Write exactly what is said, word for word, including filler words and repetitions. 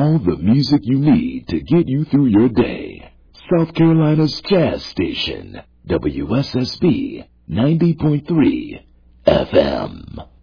all the music you need to get you through your day. South Carolina's Jazz Station, W S S B ninety point three F M.